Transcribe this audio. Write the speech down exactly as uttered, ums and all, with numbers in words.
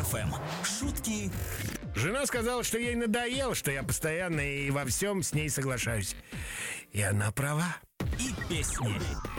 эф эм. Шутки. Жена сказала, что ей надоело, что я постоянно и во всем с ней соглашаюсь. И она права. И песни.